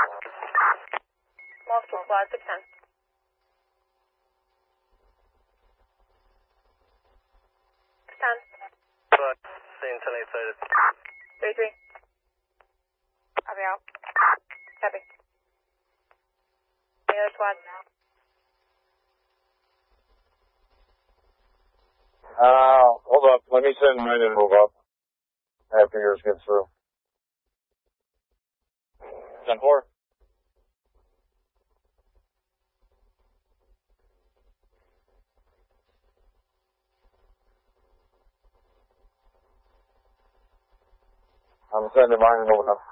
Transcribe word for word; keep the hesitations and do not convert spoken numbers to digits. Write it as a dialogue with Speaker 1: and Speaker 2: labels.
Speaker 1: Multiple squad, six ten. six ten.
Speaker 2: But, same ten eight sighted.
Speaker 1: three three. Copy out. Copy. Any other squad?
Speaker 3: Uh, hold up. Let me send mine and move up after yours gets through. ten four. I'm sending mine and moving up.